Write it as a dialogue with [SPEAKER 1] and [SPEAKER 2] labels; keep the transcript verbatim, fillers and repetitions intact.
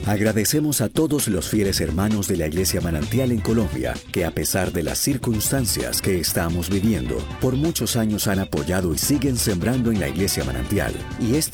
[SPEAKER 1] Agradecemos a todos los fieles hermanos de la Iglesia Manantial en Colombia, que a pesar de las circunstancias que estamos viviendo, por muchos años han apoyado y siguen sembrando en la Iglesia Manantial. Y este